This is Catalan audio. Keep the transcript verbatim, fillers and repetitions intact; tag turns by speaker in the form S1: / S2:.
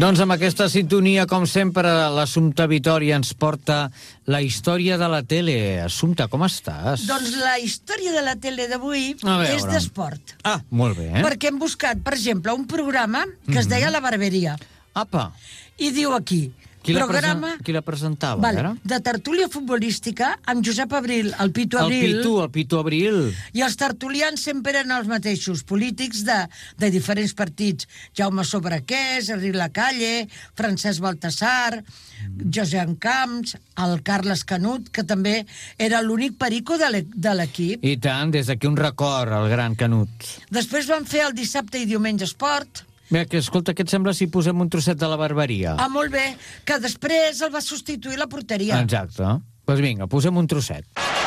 S1: Doncs amb aquesta sintonia, com sempre, l'Assumpta Vitòria ens porta la història de la tele. Assumpta, com estàs?
S2: Doncs la història de la tele d'avui
S1: A veure.
S2: és d'esport.
S1: Ah, molt bé. Eh?
S2: Perquè hem buscat, per exemple, un programa que es deia La Barberia.
S1: Apa,
S2: I diu aquí...
S1: qui la,
S2: programa
S1: presen... qui la presentava?
S2: vale,
S1: Ara?
S2: de tertúlia futbolística amb Josep Abril, el Pitu
S1: El
S2: Abril.
S1: Pitu, el Pitu Abril.
S2: I els tertulians sempre eren els mateixos, polítics de, de diferents partits. Jaume Sobrequés, Enric Lacalle, Francesc Baltasar, mm. José Camps, el Carles Canut, que també era l'únic perico de l'equip.
S1: I tant, des d'aquí un record, al gran Canut.
S2: Després van fer el dissabte i diumenge esport.
S1: Bé, que escolta, què et sembla si posem un trosset de la Barberia?
S2: Ah, molt bé, que després el va substituir la porteria.
S1: Exacte. Doncs pues vinga, posem un trosset.